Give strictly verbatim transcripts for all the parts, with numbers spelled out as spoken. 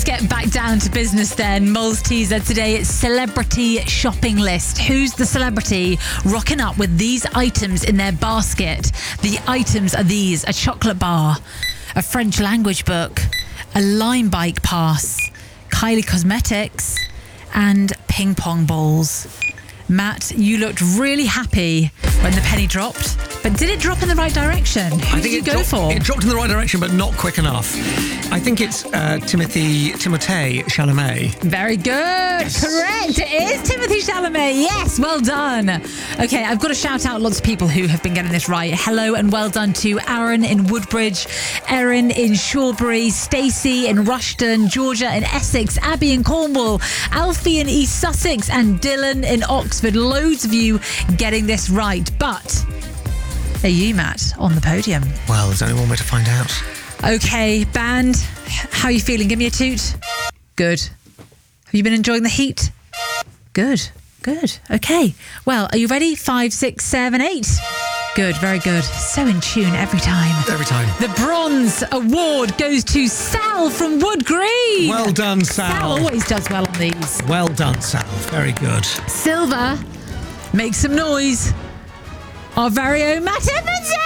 get back down to business then. Mole's teaser today, it's celebrity shopping list. Who's the celebrity rocking up with these items in their basket? The items are these: a chocolate bar, a French language book, a Lime bike pass, Kylie Cosmetics, and ping pong balls. Matt, you looked really happy when the penny dropped, but did it drop in the right direction? Who I think did you it go dro- for? It dropped in the right direction, but not quick enough. I think it's uh, Timothy Timothée Chalamet. Very good. Correct. It is Timothy Chalamet. Yes. Well done. Okay, I've got to shout out lots of people who have been getting this right. Hello and well done to Aaron in Woodbridge, Erin in Shawbury, Stacey in Rushden, Georgia in Essex, Abby in Cornwall, Alfie in East Sussex, and Dylan in Oxford. Loads of you getting this right. But are you, Matt, on the podium? Well, there's only one way to find out. Okay, band, how are you feeling? Give me a toot. Good. Have you been enjoying the heat? Good, good. Okay, well, are you ready? Five, six, seven, eight. Good, very good. So in tune every time. Every time. The Bronze Award goes to Sal from Wood Green. Well done, Sal. Sal always does well on these. Well done, Sal. Very good. Silver, make some noise. Our very own Matt Edmondson.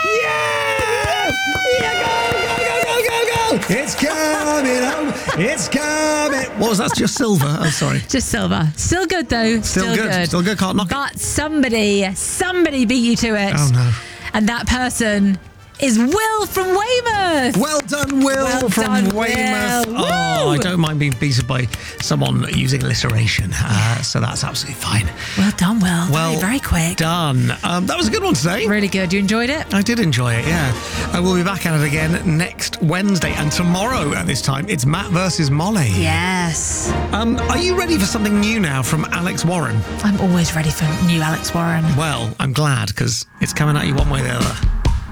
Yeah! Yeah, go, go, go, go, go, go! It's coming home. It's coming. What was that? Just silver? I'm sorry. Just silver. Still good though. Still, good. Still good. Can't knock it. But somebody, somebody beat you to it. Oh no. And that person is Will from Weymouth. Well done, Will Well from done, Weymouth. Will. Oh, Woo! I don't mind being beaten by someone using alliteration, uh, so that's absolutely fine. Well done, Will. Well very, very quick. done. Um, that was a good one today. Really good. You enjoyed it? I did enjoy it, yeah. I will be back at it again next Wednesday, and tomorrow at this time, it's Matt versus Molly. Yes. Um, are you ready for something new now from Alex Warren? I'm always ready for new Alex Warren. Well, I'm glad, because it's coming at you one way or the other.